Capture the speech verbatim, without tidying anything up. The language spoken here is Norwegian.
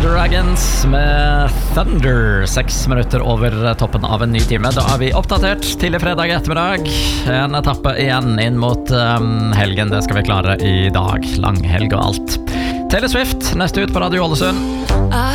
Dragons med Thunder. Seks minutter over toppen av en ny time. Da er vi oppdatert til i fredag ettermiddag. En etappe igjen inn mot um, helgen. Det skal vi klare i dag. Langhelg og alt. Taylor Swift neste ut på Radio Ålesund.